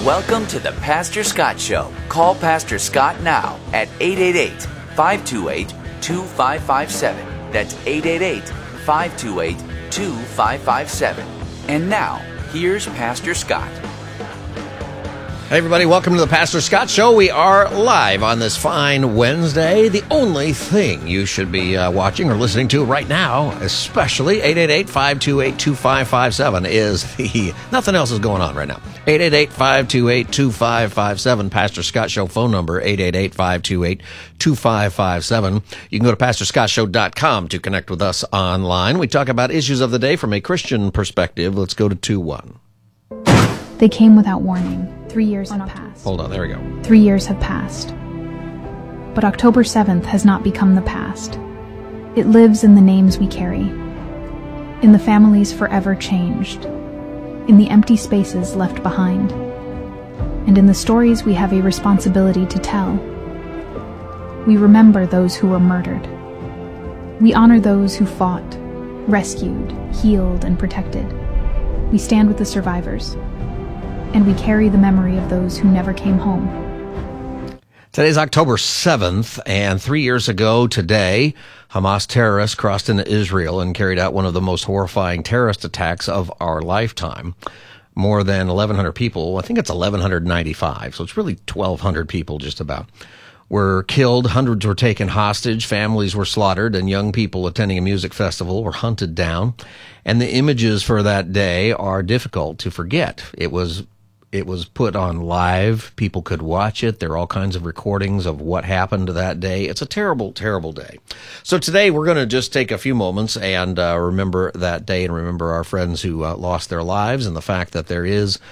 Welcome to the Pastor Scott Show. Call Pastor Scott now at 888-528-2557. That's 888-528-2557. And now, here's Pastor Scott. Hey everybody, welcome to the Pastor Scott Show. We are live on this fine Wednesday. The only thing you should be watching or listening to right now, especially 888-528-2557, is nothing else is going on right now. 888-528-2557, Pastor Scott Show phone number, 888-528-2557. You can go to PastorScottShow.com to connect with us online. We talk about issues of the day from a Christian perspective. Let's go to 2-1. They came without warning. 3 years have passed. Hold on, there we go. 3 years have passed. But October 7th has not become the past. It lives in the names we carry, in the families forever changed, in the empty spaces left behind, and in the stories we have a responsibility to tell. We remember those who were murdered. We honor those who fought, rescued, healed, and protected. We stand with the survivors. And we carry the memory of those who never came home. Today's October 7th, and 3 years ago today, Hamas terrorists crossed into Israel and carried out one of the most horrifying terrorist attacks of our lifetime. More than 1,100 people, I think it's 1,195, so it's really 1,200 people just about, were killed, hundreds were taken hostage, families were slaughtered, and young people attending a music festival were hunted down. And the images for that day are difficult to forget. It was put on live. People could watch it. There are all kinds of recordings of what happened that day. It's a terrible, terrible day. So today we're going to just take a few moments and remember that day and remember our friends who lost their lives and the fact that there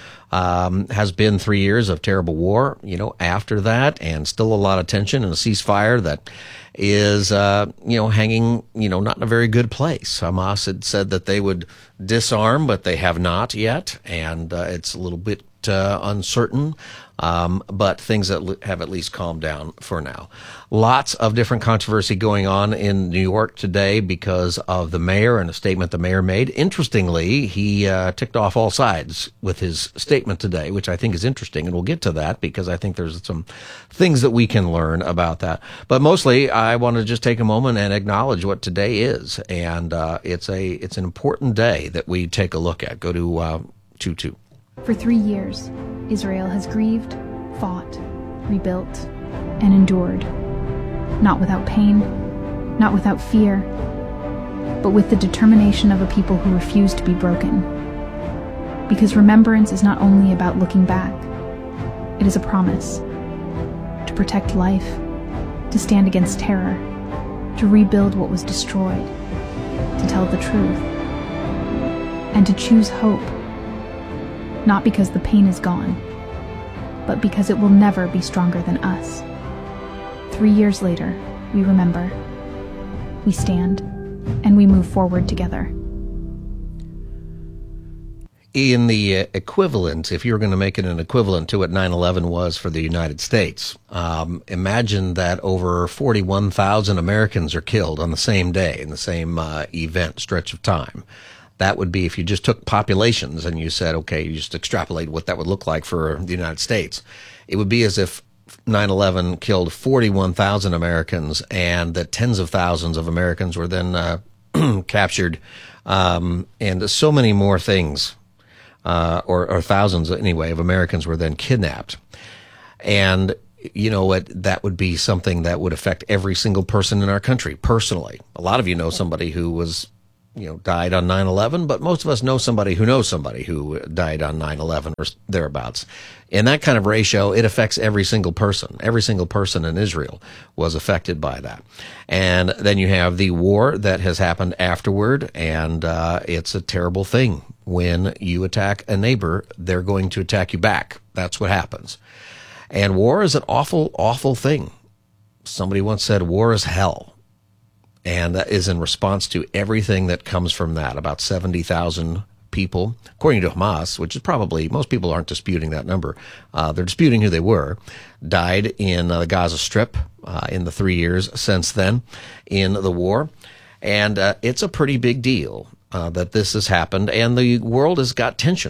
has been 3 years of terrible war, after that, and still a lot of tension and a ceasefire that is, hanging, not in a very good place. Hamas had said that they would disarm, but they have not yet, and it's a little bit uncertain, but things that have at least calmed down for now. Lots of different controversy going on in New York today because of the mayor and a statement the mayor made. Interestingly, he ticked off all sides with his statement today, which I think is interesting, and we'll get to that because I think there's some things that we can learn about that. But mostly, I want to just take a moment and acknowledge what today is, and it's an important day that we take a look at. Go to 2-2. For 3 years, Israel has grieved, fought, rebuilt, and endured. Not without pain, not without fear, but with the determination of a people who refuse to be broken. Because remembrance is not only about looking back, it is a promise to protect life, to stand against terror, to rebuild what was destroyed, to tell the truth, and to choose hope. Not because the pain is gone, but because it will never be stronger than us. 3 years later, we remember, we stand, and we move forward together. In the equivalent, if you were going to make it an equivalent to what 9/11 was for the United States, imagine that over 41,000 Americans are killed on the same day, in the same stretch of time. That would be if you just took populations and you said, okay, you just extrapolate what that would look like for the United States. It would be as if 9/11 killed 41,000 Americans and that tens of thousands of Americans were then captured, and so many more things, or thousands anyway, of Americans were then kidnapped. And you know what, that would be something that would affect every single person in our country personally. A lot of you know somebody who was died on 9/11, but most of us know somebody who knows somebody who died on 9/11 or thereabouts. In that kind of ratio, it affects every single person. Every single person in Israel was affected by that. And then you have the war that has happened afterward, and it's a terrible thing. When you attack a neighbor, they're going to attack you back. That's what happens. And war is an awful, awful thing. Somebody once said, war is hell. And that is in response to everything that comes from that. About 70,000 people, according to Hamas, which is probably, most people aren't disputing that number. They're disputing who they were, died in the Gaza Strip in the 3 years since then in the war. And it's a pretty big deal that this has happened. And the world has got tensions.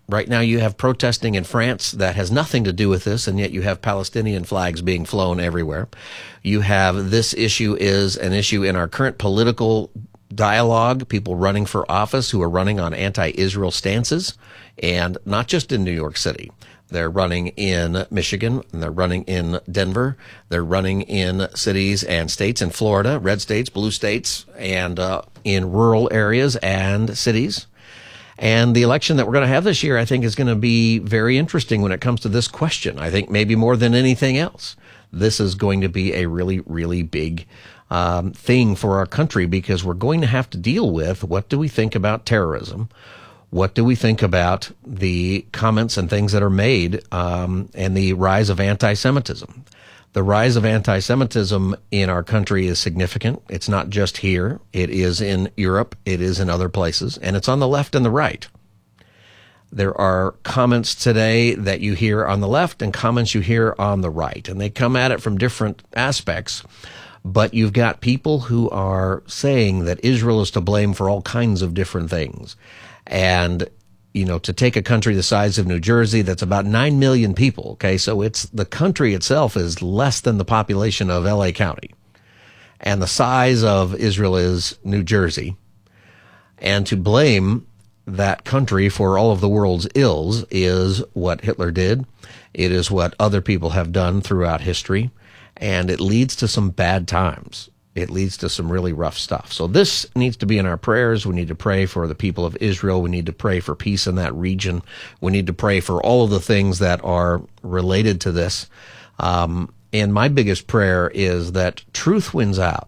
Right now you have protesting in France that has nothing to do with this, and yet you have Palestinian flags being flown everywhere. You have this issue is an issue in our current political dialogue, people running for office who are running on anti-Israel stances, and not just in New York City. They're running in Michigan, and they're running in Denver. They're running in cities and states in Florida, red states, blue states, and in rural areas and cities. And the election that we're going to have this year, I think, is going to be very interesting when it comes to this question. I think maybe more than anything else, this is going to be a really, really big thing for our country, because we're going to have to deal with what do we think about terrorism? What do we think about the comments and things that are made and the rise of anti-Semitism? The rise of anti-Semitism in our country is significant. It's not just here. It is in Europe. It is in other places. And it's on the left and the right. There are comments today that you hear on the left and comments you hear on the right. And they come at it from different aspects. But you've got people who are saying that Israel is to blame for all kinds of different things. And you know, to take a country the size of New Jersey, that's about 9 million people, okay? So it's the country itself is less than the population of LA County. And the size of Israel is New Jersey. And to blame that country for all of the world's ills is what Hitler did. It is what other people have done throughout history. And it leads to some bad times. It leads to some really rough stuff. So this needs to be in our prayers. We need to pray for the people of Israel. We need to pray for peace in that region. We need to pray for all of the things that are related to this. And my biggest prayer is that truth wins out.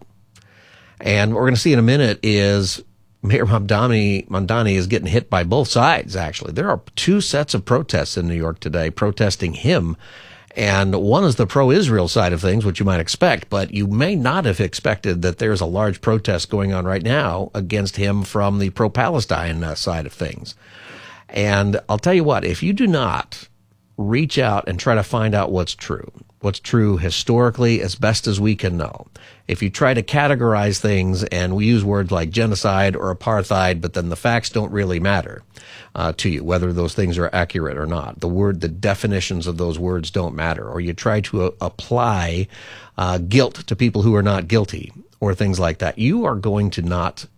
And what we're going to see in a minute is Mayor Mamdani is getting hit by both sides, actually. There are two sets of protests in New York today protesting him. And one is the pro-Israel side of things, which you might expect, but you may not have expected that there's a large protest going on right now against him from the pro-Palestine side of things. And I'll tell you what, if you do not reach out and try to find out what's true historically as best as we can know, if you try to categorize things and we use words like genocide or apartheid, but then the facts don't really matter to you, whether those things are accurate or not. The definitions of those words don't matter. Or you try to apply guilt to people who are not guilty or things like that. You are going to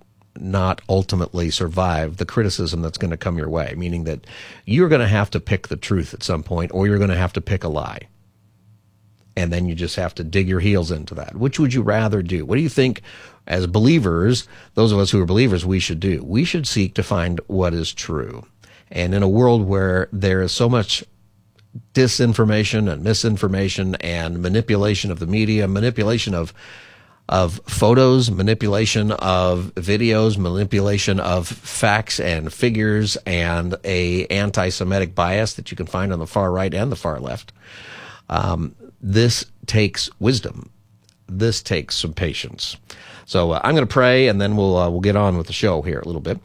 not ultimately survive the criticism that's going to come your way, meaning that you're going to have to pick the truth at some point, or you're going to have to pick a lie. And then you just have to dig your heels into that. Which would you rather do? What do you think, as believers, those of us who are believers, we should do? We should seek to find what is true. And in a world where there is so much disinformation and misinformation and manipulation of the media, manipulation of photos, manipulation of videos, manipulation of facts and figures, and a anti-Semitic bias that you can find on the far right and the far left, this takes wisdom. This takes some patience. So I'm going to pray, and then we'll get on with the show here a little bit.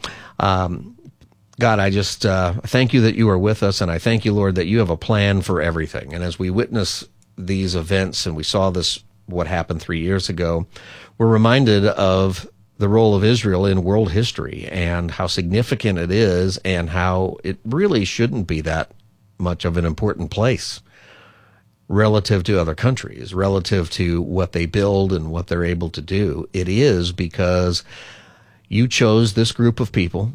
God, I just thank you that you are with us, and I thank you, Lord, that you have a plan for everything. And as we witness these events, and we saw what happened 3 years ago, we're reminded of the role of Israel in world history and how significant it is, and how it really shouldn't be that much of an important place relative to other countries, relative to what they build and what they're able to do. It is because you chose this group of people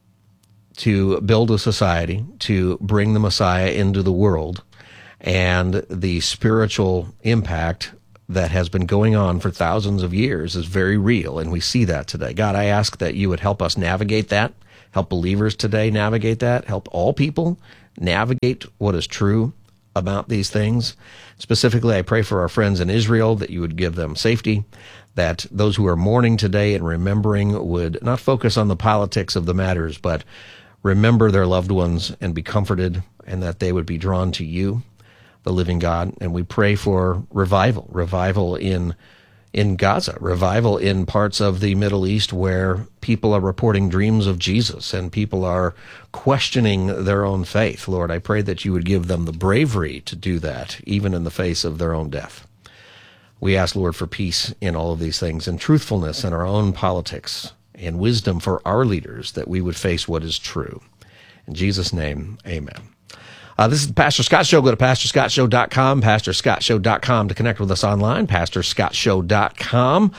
to build a society, to bring the Messiah into the world, and the spiritual impact that has been going on for thousands of years is very real, and we see that today. God, I ask that you would help us navigate that, help believers today navigate that, help all people navigate what is true about these things. Specifically, I pray for our friends in Israel, that you would give them safety, that those who are mourning today and remembering would not focus on the politics of the matters, but remember their loved ones and be comforted, and that they would be drawn to you, the living God. And we pray for revival in Gaza, revival in parts of the Middle East where people are reporting dreams of Jesus and people are questioning their own faith. Lord, I pray that you would give them the bravery to do that, even in the face of their own death. We ask, Lord, for peace in all of these things, and truthfulness in our own politics, and wisdom for our leaders, that we would face what is true. In Jesus' name, amen. This is the Pastor Scott Show. Go to PastorScottShow.com, PastorScottShow.com to connect with us online, PastorScottShow.com.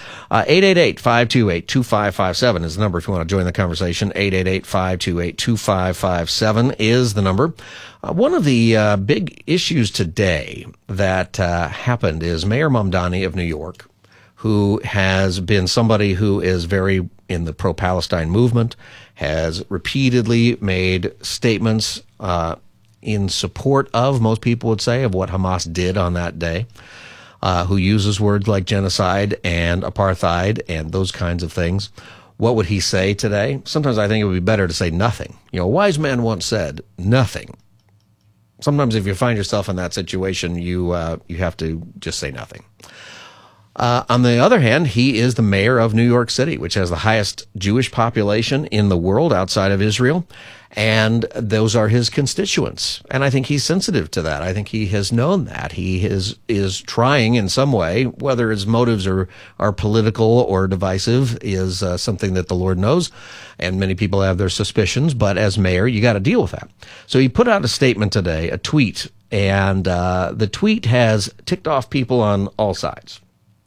888-528-2557 is the number if you want to join the conversation. 888-528-2557 is the number. One of the big issues today that happened is Mayor Mamdani of New York, who has been somebody who is very in the pro-Palestine movement, has repeatedly made statements in support of, most people would say, of what Hamas did on that day, who uses words like genocide and apartheid and those kinds of things. What would he say today? Sometimes I think it would be better to say nothing. A wise man once said, nothing. Sometimes if you find yourself in that situation, you have to just say nothing. On the other hand, he is the mayor of New York City, which has the highest Jewish population in the world outside of Israel, and those are his constituents. And I think he's sensitive to that. I think he has known that. He is trying in some way, whether his motives are political or divisive, is something that the Lord knows, and many people have their suspicions, but as mayor, you got to deal with that. So he put out a statement today, a tweet, and the tweet has ticked off people on all sides.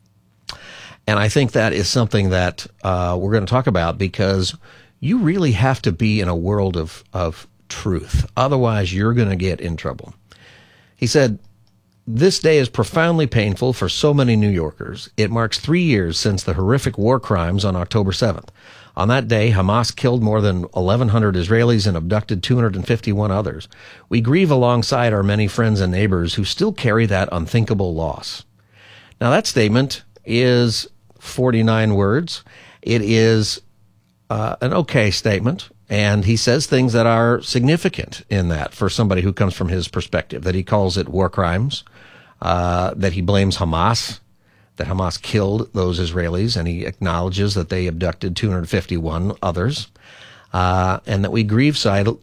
And I think that is something that we're going to talk about, because you really have to be in a world of truth. Otherwise, you're going to get in trouble. He said, "This day is profoundly painful for so many New Yorkers. It marks 3 years since the horrific war crimes on October 7th. On that day, Hamas killed more than 1,100 Israelis and abducted 251 others. We grieve alongside our many friends and neighbors who still carry that unthinkable loss." Now, that statement is 49 words. It is an okay statement, and he says things that are significant in that for somebody who comes from his perspective, that he calls it war crimes, that he blames Hamas, that Hamas killed those Israelis, and he acknowledges that they abducted 251 others, and that we grieve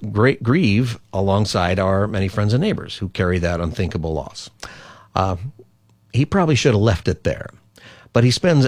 alongside our many friends and neighbors who carry that unthinkable loss. He probably should have left it there, but he spends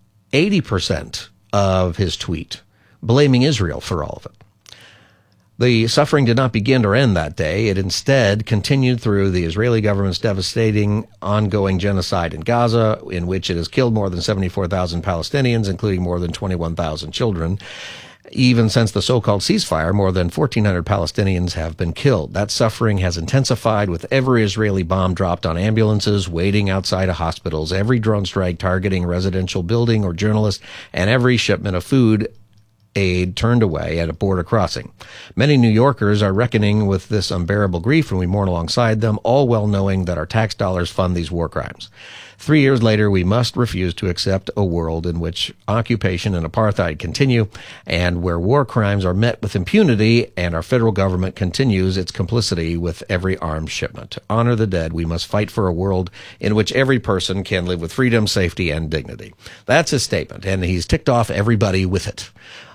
80% of his tweet blaming Israel for all of it. The suffering did not begin or end that day. It instead continued through the Israeli government's devastating ongoing genocide in Gaza, in which it has killed more than 74,000 Palestinians, including more than 21,000 children. Even since the so-called ceasefire, more than 1,400 Palestinians have been killed. That suffering has intensified with every Israeli bomb dropped on ambulances waiting outside of hospitals, every drone strike targeting a residential building or journalist, and every shipment of food aid turned away at a border crossing. Many New Yorkers are reckoning with this unbearable grief, and we mourn alongside them, all well knowing that our tax dollars fund these war crimes. 3 years later, we must refuse to accept a world in which occupation and apartheid continue, and where war crimes are met with impunity, and our federal government continues its complicity with every arms shipment. To honor the dead, we must fight for a world in which every person can live with freedom, safety, and dignity. That's his statement, and he's ticked off everybody with it.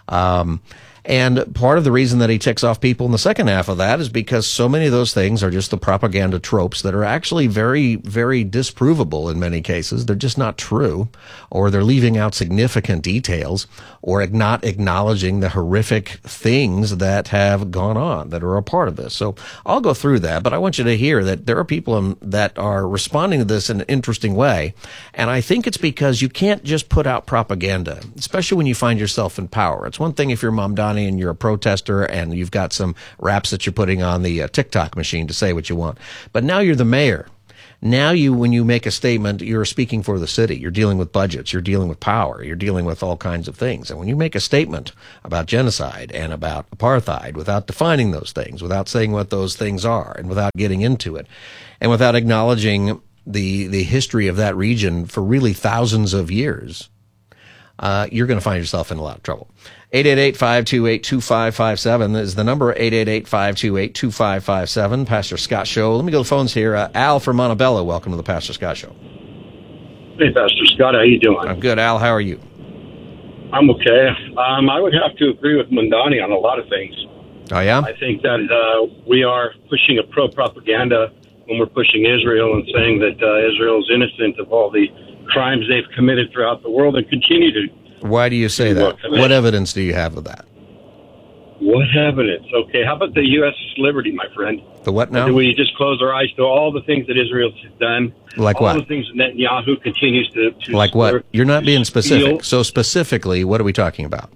And part of the reason that he ticks off people in the second half of that is because so many of those things are just the propaganda tropes that are actually very, very disprovable in many cases. They're just not true, or they're leaving out significant details, or not acknowledging the horrific things that have gone on that are a part of this. So I'll go through that, but I want you to hear that there are people that are responding to this in an interesting way. And I think it's because you can't just put out propaganda, especially when you find yourself in power. It's one thing if you're Mamdani and you're a protester and you've got some raps that you're putting on the TikTok machine to say what you want. But now you're the mayor. Now when you make a statement, you're speaking for the city. You're dealing with budgets. You're dealing with power. You're dealing with all kinds of things. And when you make a statement about genocide and about apartheid without defining those things, without saying what those things are, and without getting into it, and without acknowledging the history of that region for really thousands of years, you're going to find yourself in a lot of trouble. 888-528-2557 is the number, 888-528-2557, Pastor Scott Show. Let me go to the phones here. Al from Montebello, welcome to the Pastor Scott Show. Hey, Pastor Scott, how you doing? I'm good, Al. How are you? I'm okay. I would have to agree with Mamdani on a lot of things. Oh, yeah? I think that we are pushing a pro-propaganda when we're pushing Israel and saying that Israel is innocent of all the crimes they've committed throughout the world and continue to. Why do you say that? What evidence do you have of that? What evidence? Okay, how about the U.S. liberty, my friend? The what now? Do we just close our eyes to all the things that Israel's done? Like all what? the things that Netanyahu continues to Like what? You're not being specific. steal? So specifically, what are we talking about?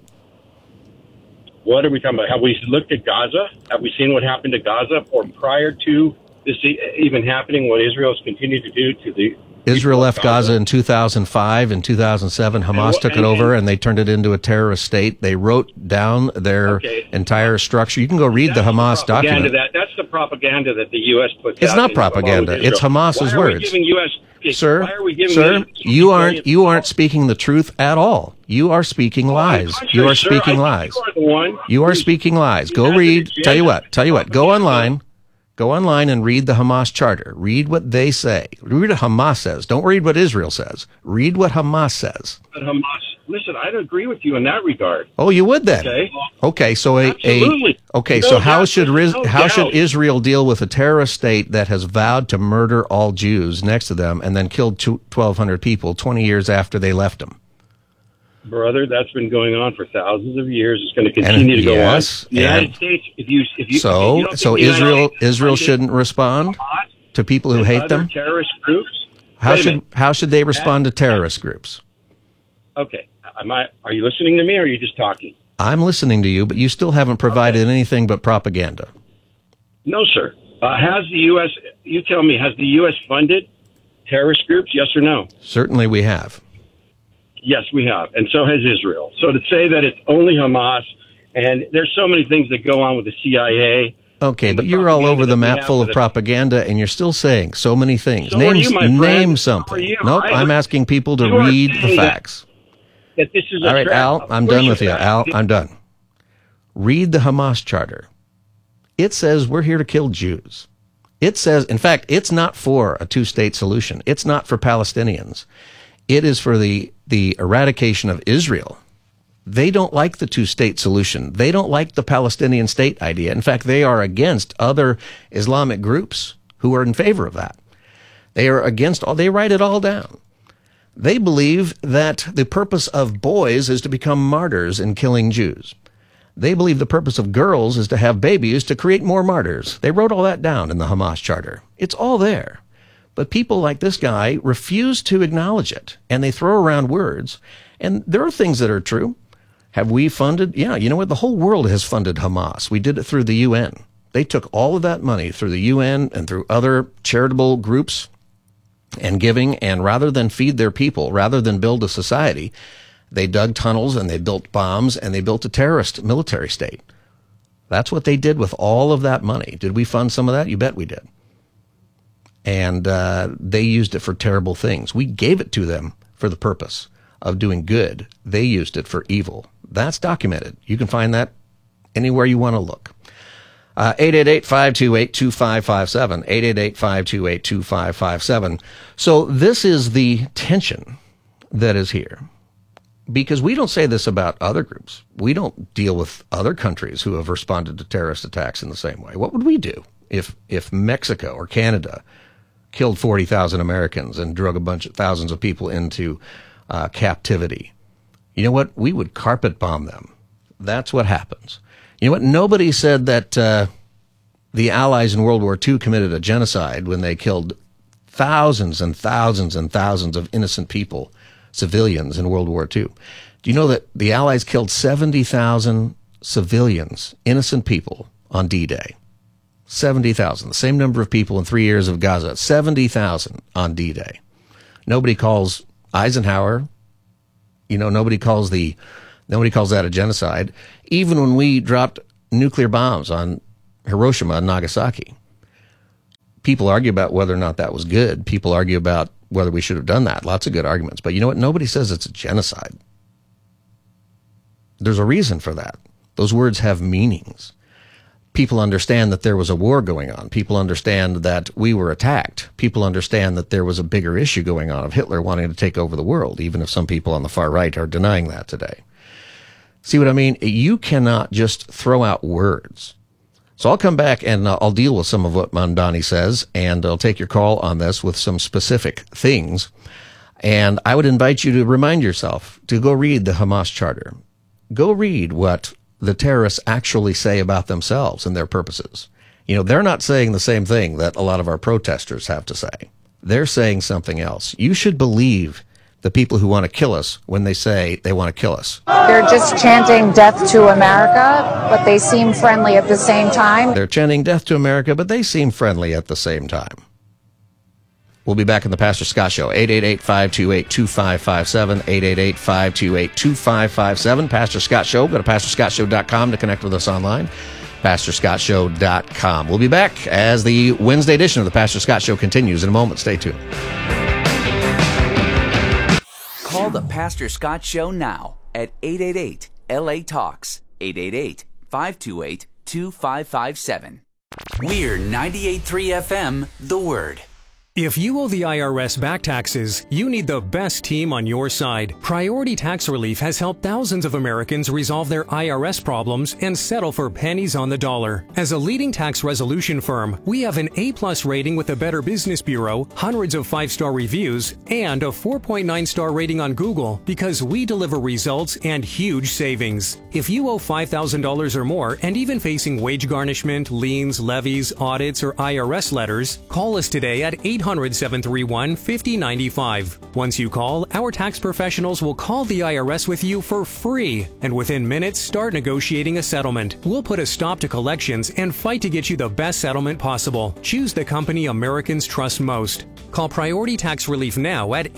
What are we talking about? Have we looked at Gaza? Have we seen what happened to Gaza? Or prior to this even happening, what Israel's continued to do to the Israel people left of Gaza in 2005. In 2007, Hamas took it over, and they turned it into a terrorist state. They wrote down their entire structure. You can go read the Hamas document. That's the propaganda that the U.S. puts out. It's not in propaganda. Israel. It's Hamas's Why are we words. giving U.S. Sir, why are we giving sir, U.S. you aren't speaking the truth at all. You are speaking lies. You are speaking lies. You are speaking lies. Go read. Tell you what. Go online. Go online and read the Hamas charter. Read what they say. Read what Hamas says. Don't read what Israel says. Read what Hamas says. But Hamas, listen, I don't agree with you in that regard. Oh, you would then. Okay, so Absolutely. So how doubt. should Israel deal with a terrorist state that has vowed to murder all Jews next to them and then killed 1,200 people 20 years after they left them? Brother, that's been going on for thousands of years. It's going to continue to go on. The United States, if you so Israel funded shouldn't respond to people who hate them. Terrorist groups. How should they respond to terrorist groups? Okay, are you listening to me, or are you just talking? I'm listening to you, but you still haven't provided anything but propaganda. No, sir. Has the U.S. You tell me, has the U.S. funded terrorist groups? Yes or no? Certainly, we have. Yes, we have, and so has Israel. So to say that it's only Hamas, and there's so many things that go on with the CIA. Okay, but you're all over the map full of propaganda, and you're still saying so many things. So Name something. Nope, I'm asking people to read the facts. That this is all right, Al, I'm done with you. Al, I'm done. Read the Hamas charter. It says we're here to kill Jews. It says, in fact, it's not for a two-state solution. It's not for Palestinians. It is for the eradication of Israel. They don't like the two-state solution. They don't like the Palestinian state idea. In fact, they are against other Islamic groups who are in favor of that. They are against all, they write it all down. They believe that the purpose of boys is to become martyrs in killing Jews. They believe the purpose of girls is to have babies to create more martyrs. They wrote all that down in the Hamas charter. It's all there. But people like this guy refuse to acknowledge it, and they throw around words. And there are things that are true. Have we funded? Yeah, you know what? The whole world has funded Hamas. We did it through the UN. They took all of that money through the UN and through other charitable groups and giving, and rather than feed their people, rather than build a society, they dug tunnels and they built bombs and they built a terrorist military state. That's what they did with all of that money. Did we fund some of that? You bet we did. And they used it for terrible things. We gave it to them for the purpose of doing good. They used it for evil. That's documented. You can find that anywhere you want to look. 888-528-2557, 888-528-2557. So this is the tension that is here. Because we don't say this about other groups. We don't deal with other countries who have responded to terrorist attacks in the same way. What would we do if Mexico or Canada killed 40,000 Americans and drug thousands of people into captivity? You know what? We would carpet bomb them. That's what happens. You know what? Nobody said that the Allies in World War II committed a genocide when they killed thousands and thousands and thousands of innocent people, civilians in World War II. Do you know that the Allies killed 70,000 civilians, innocent people, on D-Day? 70,000, the same number of people in 3 years of Gaza, 70,000 on D-Day. Nobody calls Eisenhower, nobody calls that a genocide. Even when we dropped nuclear bombs on Hiroshima and Nagasaki, people argue about whether or not that was good. People argue about whether we should have done that. Lots of good arguments. But you know what? Nobody says it's a genocide. There's a reason for that. Those words have meanings. People understand that there was a war going on. People understand that we were attacked. People understand that there was a bigger issue going on of Hitler wanting to take over the world, even if some people on the far right are denying that today. See what I mean? You cannot just throw out words. So I'll come back and I'll deal with some of what Mamdani says, and I'll take your call on this with some specific things. And I would invite you to remind yourself to go read the Hamas Charter. Go read what the terrorists actually say about themselves and their purposes. You know, they're not saying the same thing that a lot of our protesters have to say. They're saying something else. You should believe the people who want to kill us when they say they want to kill us. They're just chanting death to America, but they seem friendly at the same time. They're chanting death to America, but they seem friendly at the same time. We'll be back in the Pastor Scott Show. 888-528-2557, 888-528-2557. Pastor Scott Show. Go to pastorscottshow.com to connect with us online. pastorscottshow.com. We'll be back as the Wednesday edition of the Pastor Scott Show continues in a moment. Stay tuned. Call the Pastor Scott Show now at 888-LA-TALKS, 888-528-2557. We're 98.3 FM, The Word. If you owe the IRS back taxes, you need the best team on your side. Priority Tax Relief has helped thousands of Americans resolve their IRS problems and settle for pennies on the dollar. As a leading tax resolution firm, we have an A+ rating with the Better Business Bureau, hundreds of 5-star reviews, and a 4.9-star rating on Google because we deliver results and huge savings. If you owe $5,000 or more and even facing wage garnishment, liens, levies, audits, or IRS letters, call us today at 800-731-5095. Once you call, our tax professionals will call the IRS with you for free, and within minutes start negotiating a settlement. We'll put a stop to collections and fight to get you the best settlement possible. Choose the company Americans trust most. Call Priority Tax Relief now at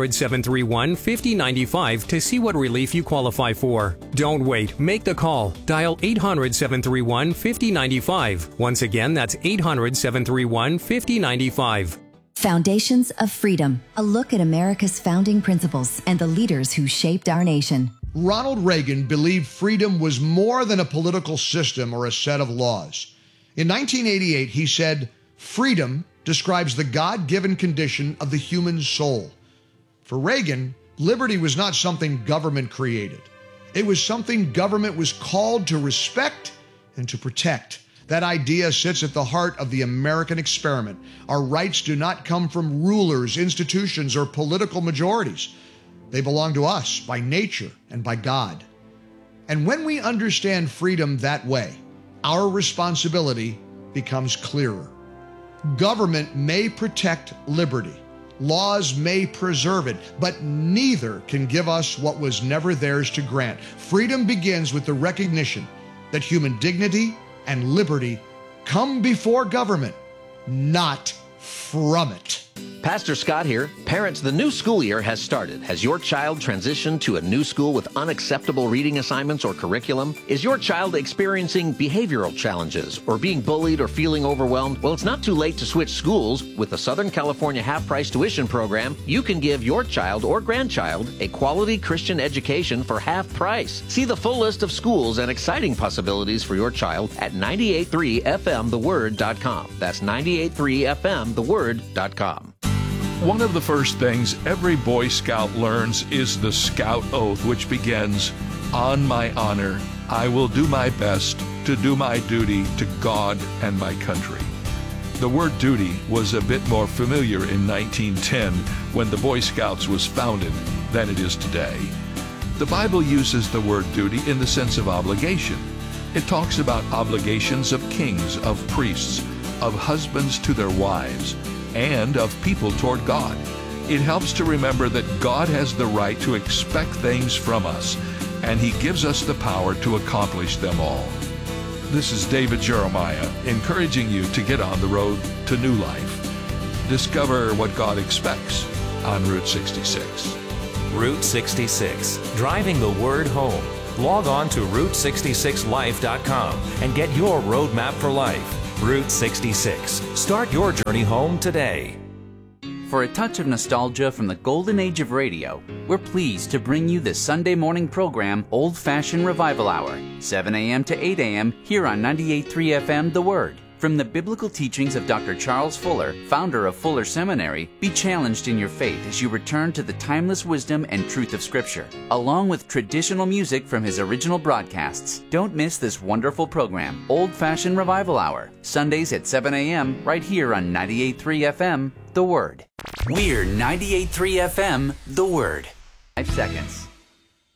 800-731-5095 to see what relief you qualify for. Don't wait. Make the call. Dial 800-731-5095. Once again, that's 800-731-5095. Foundations of Freedom, a look at America's founding principles and the leaders who shaped our nation. Ronald Reagan believed freedom was more than a political system or a set of laws. In 1988, he said, "Freedom describes the God-given condition of the human soul." For Reagan, liberty was not something government created. It was something government was called to respect and to protect. That idea sits at the heart of the American experiment. Our rights do not come from rulers, institutions, or political majorities. They belong to us by nature and by God. And when we understand freedom that way, our responsibility becomes clearer. Government may protect liberty. Laws may preserve it, but neither can give us what was never theirs to grant. Freedom begins with the recognition that human dignity and liberty come before government, not from it. Pastor Scott here. Parents, the new school year has started. Has your child transitioned to a new school with unacceptable reading assignments or curriculum? Is your child experiencing behavioral challenges or being bullied or feeling overwhelmed? Well, it's not too late to switch schools. With the Southern California half-price tuition program, you can give your child or grandchild a quality Christian education for half price. See the full list of schools and exciting possibilities for your child at 983fmtheword.com. That's 983fmtheword.com. One of the first things every Boy Scout learns is the Scout Oath, which begins, "On my honor, I will do my best to do my duty to God and my country." The word duty was a bit more familiar in 1910 when the Boy Scouts was founded than it is today. The Bible uses the word duty in the sense of obligation. It talks about obligations of kings, of priests, of husbands to their wives, and of people toward God. It helps to remember that God has the right to expect things from us, and He gives us the power to accomplish them all. This is David Jeremiah, encouraging you to get on the road to new life. Discover what God expects on Route 66. Route 66, driving the word home. Log on to Route66Life.com and get your roadmap for life. Route 66. Start your journey home today. For a touch of nostalgia from the golden age of radio, we're pleased to bring you the Sunday morning program Old Fashioned Revival Hour, 7 a.m. to 8 a.m. here on 98.3 FM The Word. From the biblical teachings of Dr. Charles Fuller, founder of Fuller Seminary, be challenged in your faith as you return to the timeless wisdom and truth of Scripture, along with traditional music from his original broadcasts. Don't miss this wonderful program, Old Fashioned Revival Hour, Sundays at 7 a.m. right here on 98.3 FM, The Word. We're 98.3 FM, The Word. 5 seconds.